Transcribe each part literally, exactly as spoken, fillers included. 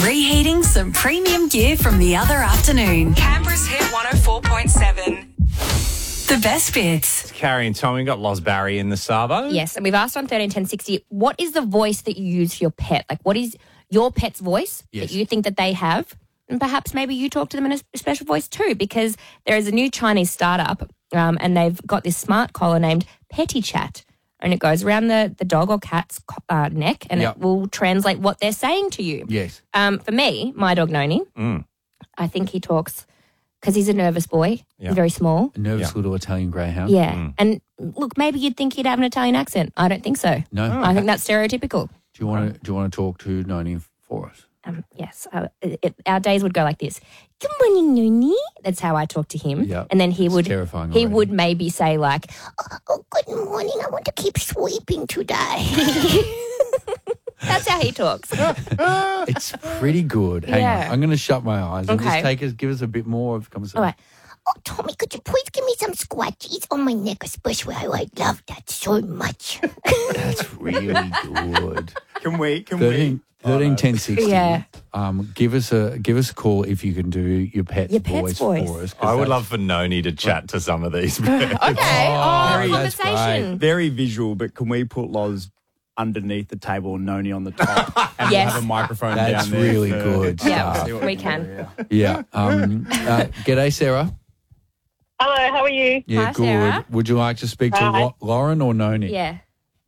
Reheating some premium gear from the other afternoon. Canberra's Hit one oh four point seven. The best bits. It's Carrie and Tommy. We've got Loz Barry in the Savo. Yes, and we've asked on thirteen ten sixty, what is the voice that you use for your pet? Like, what is your pet's voice Yes. that you think that they have? And perhaps maybe you talk to them in a special voice too, because there is a new Chinese startup um, and they've got this smart collar named Petty Chat. And it goes around the, the dog or cat's uh, neck and Yep. it will translate what they're saying to you. Yes. Um, for me, my dog Noni, Mm. I think he talks because he's a nervous boy. Yeah. He's very small. A nervous Yeah. little Italian greyhound. Yeah. Mm. And look, maybe you'd think he'd have an Italian accent. I don't think so. No. I think that's stereotypical. Do you want to? Do you want to talk to Noni for us? Um, yes. Uh, it, our days would go like this. Good morning, Noni. That's how I talk to him. Yeah. And then he It's would terrifying he already. would maybe say like, oh, oh, good morning. I want to keep sweeping today. That's how he talks. It's pretty good. Hang Yeah. on. I'm going to shut my eyes and Okay. just take us, give us a bit more of conversation. All right. Oh, Tommy, could you please give me some scratches on my neck, especially? I, I love that so much. That's really good. Can we? Can thirteen, thirteen ten sixty. Yeah. Um, give us a give us a call if you can do your pet's, Your pet's voice, voice. for us. 'cause I would that's- love for Noni to chat to some of these. Okay. Oh, Very- that's conversation. great. Very visual, but can we put Loz underneath the table and Noni on the top? And Yes. we'll have a microphone That's down there. really for- good Yeah, stuff. See what we do, can. yeah. Yeah. Um, uh, g'day, Sarah. Hello, how are you? Yeah, Hi, good. Sarah. Would you like to speak to Hi. Lo- Lauren or Noni? Yeah.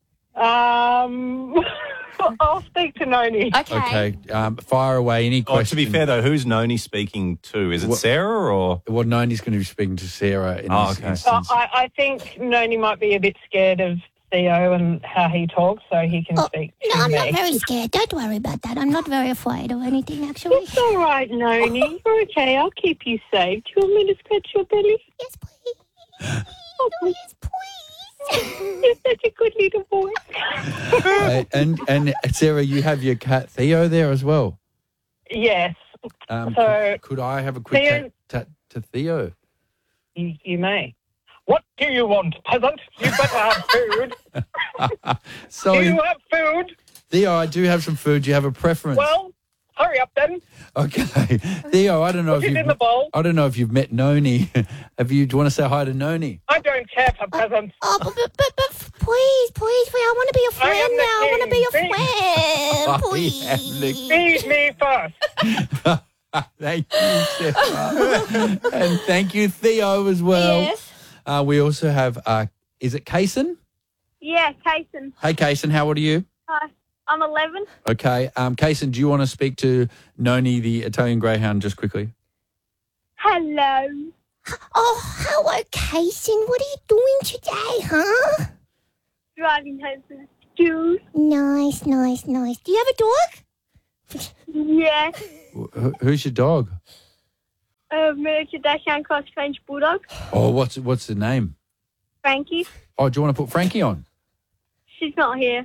Um, I'll speak to Noni. Okay. Okay. Um, fire away any Oh, question. to be fair, though, who's Noni speaking to? Is it What- Sarah or? Well, Noni's going to be speaking to Sarah in Oh, this okay. Uh, instance. I, I think Noni might be a bit scared of Theo and how he talks, so he can Oh, speak to no, I'm me. not very scared. Don't worry about that. I'm not very afraid or anything, actually. It's all right, Noni. You're okay. I'll keep you safe. Do you want me to scratch your belly? Yes, please. Oh, please. Yes, please. You're such a good little boy. Uh, and and Sarah, you have your cat Theo there as well. Yes, Um, So, could, could I have a quick Theo- chat chat to Theo? you, you may. What do you want, peasant? You better have food. Do Sorry, you have food? Theo, I do have some food. Do you have a preference? Well, hurry up then. okay, Theo, I don't know Put if it you've in the bowl. I don't know if you've met Noni. have you? Do you want to say hi to Noni? I don't care for peasants. Oh, but, but, but, but please, please, please, I want to be a I am friend the now. I want to be a king. friend, I am the please. Feed me first. Thank you, Sarah. And thank you, Theo, as well. Yes. Uh, we also have, uh, is it Kaysen? Yeah, Kaysen. Hey, Kaysen, how old are you? Hi, I'm eleven. Okay. Um, Kaysen, do you want to speak to Noni, the Italian Greyhound, just quickly? Hello. Oh, hello, Kaysen. What are you doing today, huh? Driving home from school. Nice, nice, nice. Do you have a dog? Yeah. Wh- who- Who's your dog? A miniature Dachshund cross French Bulldog. Oh, what's what's the name? Frankie. Oh, do you want to put Frankie on? She's not here.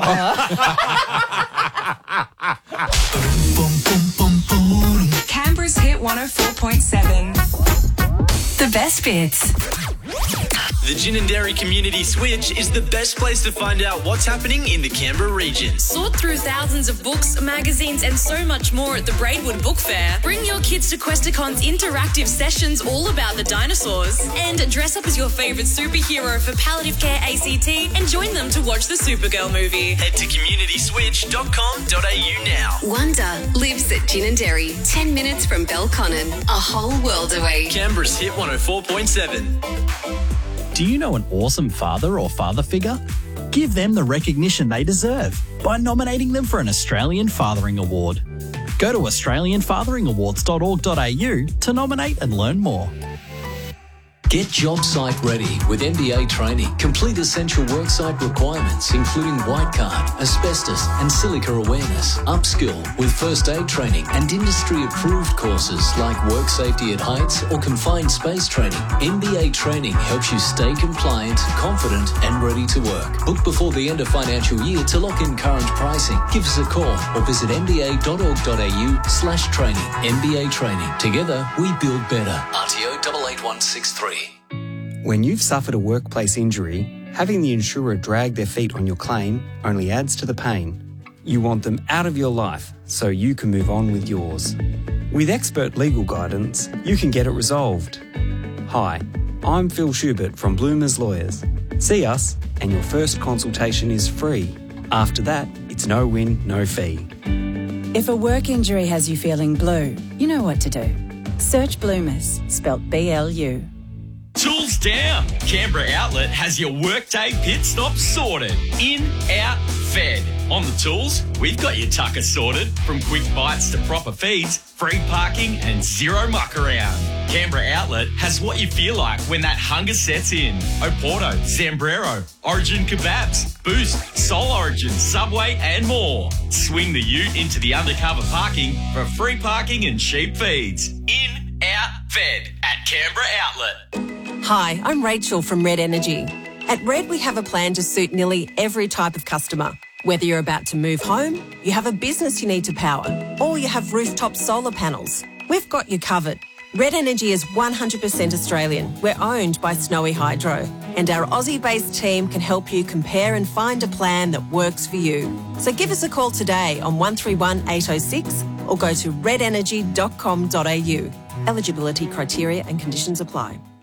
Canberra's Hit one oh four point seven. The best bits. The Gin and Dairy Community Switch is the best place to find out what's happening in the Canberra region. Sort through thousands of books, magazines, and so much more at the Braidwood Book Fair. Bring your kids to Questicon's interactive sessions all about the dinosaurs. And dress up as your favourite superhero for Palliative Care A C T and join them to watch the Supergirl movie. Head to community switch dot com dot a u now. Wonder lives at Gin and Dairy, ten minutes from Belconnen, a whole world away. Canberra's Hit one oh four point seven. Do you know an awesome father or father figure? Give them the recognition they deserve by nominating them for an Australian Fathering Award. Go to australian fathering awards dot org dot a u to nominate and learn more. Get job site ready with M B A training. Complete essential worksite requirements, including white card, asbestos and silica awareness. Upskill with first aid training and industry-approved courses like work safety at heights or confined space training. M B A training helps you stay compliant, confident and ready to work. Book before the end of financial year to lock in current pricing. Give us a call or visit m b a dot org dot a u slash training. M B A training. Together we build better. R T O eight eight one six three. When you've suffered a workplace injury, having the insurer drag their feet on your claim only adds to the pain. You want them out of your life so you can move on with yours. With expert legal guidance, you can get it resolved. Hi, I'm Phil Schubert from Bloomers Lawyers. See us and your first consultation is free. After that, it's no win, no fee. If a work injury has you feeling blue, you know what to do. Search Bloomers, spelt B L U. Tools down. Canberra Outlet has your workday pit stop sorted. In, out, fed. On the tools, we've got your tucker sorted. From quick bites to proper feeds, free parking and zero muck around. Canberra Outlet has what you feel like when that hunger sets in. Oporto, Zambrero, Origin Kebabs, Boost, Soul Origin, Subway and more. Swing the ute into the undercover parking for free parking and cheap feeds. In, out, fed at Canberra Outlet. Hi, I'm Rachel from Red Energy. At Red, we have a plan to suit nearly every type of customer. Whether you're about to move home, you have a business you need to power, or you have rooftop solar panels, we've got you covered. Red Energy is one hundred percent Australian. We're owned by Snowy Hydro, and our Aussie-based team can help you compare and find a plan that works for you. So give us a call today on one three one eight oh six or go to red energy dot com dot a u. Eligibility criteria and conditions apply.